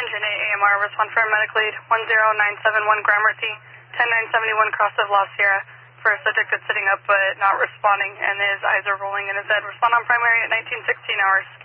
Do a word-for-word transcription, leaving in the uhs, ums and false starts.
Engine eight A M R, respond for medic lead one zero nine seven one Gramercy, ten nine seventy-one cross of La Sierra, for a subject that's sitting up but not responding, and his eyes are rolling in his head. Respond on primary at nineteen sixteen hours.